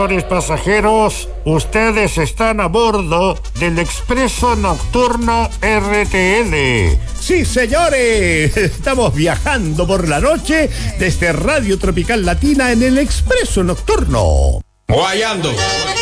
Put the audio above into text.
señores pasajeros, ustedes están a bordo del Expreso Nocturno RTL. Sí, señores, estamos viajando por la noche desde Radio Tropical Latina en el Expreso Nocturno. Guayando.